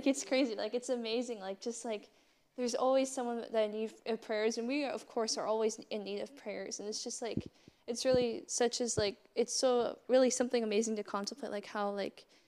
like it's crazy. Like it's amazing. Like just like there's always someone that needs prayers, and we of course are always in need of prayers. And it's just like it's really such as like it's so really something amazing to contemplate, like how like